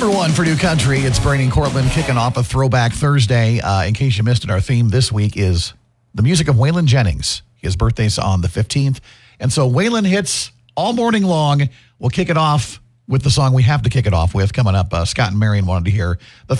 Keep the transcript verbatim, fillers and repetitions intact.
Number one for New Country, it's Brainy and Cortland kicking off a Throwback Thursday. Uh, in case you missed it, our theme this week is the music of Waylon Jennings. His birthday's on the fifteenth. And so Waylon hits all morning long. We'll kick it off with the song we have to kick it off with. Coming up, uh, Scott and Marion wanted to hear the